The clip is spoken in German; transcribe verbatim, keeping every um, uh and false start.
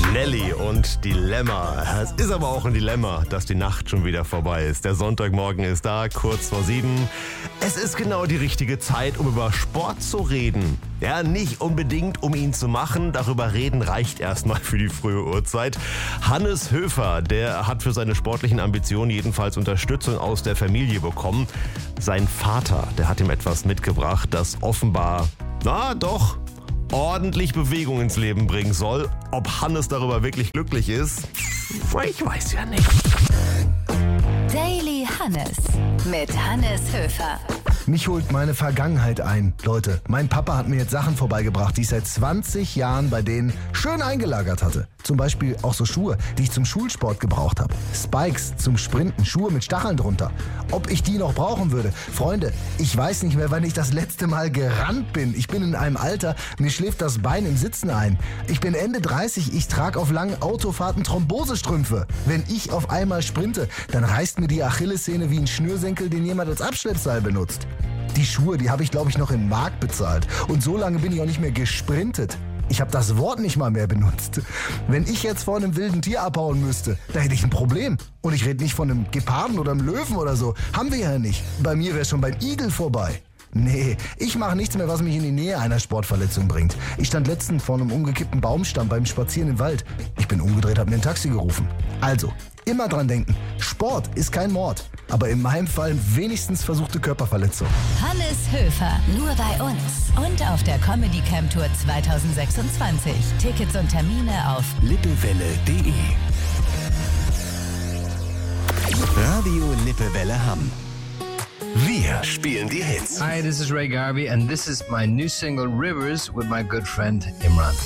Nelly und Dilemma. Es ist aber auch ein Dilemma, dass die Nacht schon wieder vorbei ist. Der Sonntagmorgen ist da, kurz vor sieben. Es ist genau die richtige Zeit, um über Sport zu reden. Ja, nicht unbedingt, um ihn zu machen. Darüber reden reicht erstmal für die frühe Uhrzeit. Hannes Höfer, der hat für seine sportlichen Ambitionen jedenfalls Unterstützung aus der Familie bekommen. Sein Vater, der hat ihm etwas mitgebracht, das offenbar, na doch, ordentlich Bewegung ins Leben bringen soll. Ob Hannes darüber wirklich glücklich ist, ich weiß ja nicht. Daily Hannes mit Hannes Höfer. Mich holt meine Vergangenheit ein. Leute, mein Papa hat mir jetzt Sachen vorbeigebracht, die ich seit zwanzig Jahren bei denen schön eingelagert hatte. Zum Beispiel auch so Schuhe, die ich zum Schulsport gebraucht habe. Spikes zum Sprinten, Schuhe mit Stacheln drunter. Ob ich die noch brauchen würde? Freunde, ich weiß nicht mehr, wann ich das letzte Mal gerannt bin. Ich bin in einem Alter, mir schläft das Bein im Sitzen ein. Ich bin Ende dreißig, ich trage auf langen Autofahrten Thrombosestrümpfe. Wenn ich auf einmal sprinte, dann reißt mir die Achillessehne wie ein Schnürsenkel, den jemand als Abschleppseil benutzt. Die Schuhe, die habe ich, glaube ich, noch in Mark bezahlt. Und so lange bin ich auch nicht mehr gesprintet. Ich habe das Wort nicht mal mehr benutzt. Wenn ich jetzt vor einem wilden Tier abhauen müsste, da hätte ich ein Problem. Und ich rede nicht von einem Geparden oder einem Löwen oder so. Haben wir ja nicht. Bei mir wäre es schon beim Igel vorbei. Nee, ich mache nichts mehr, was mich in die Nähe einer Sportverletzung bringt. Ich stand letztens vor einem umgekippten Baumstamm beim Spazieren im Wald. Ich bin umgedreht, habe mir ein Taxi gerufen. Also, immer dran denken, Sport ist kein Mord. Aber in meinem Fall wenigstens versuchte Körperverletzung. Hannes Höfer, nur bei uns. Und auf der Comedy Camp Tour zwanzig sechsundzwanzig. Tickets und Termine auf lippewelle punkt de. Radio Lippewelle Hamm. Wir spielen die Hits. Hi, this is Ray Garvey and this is my new single Rivers with my good friend Imran.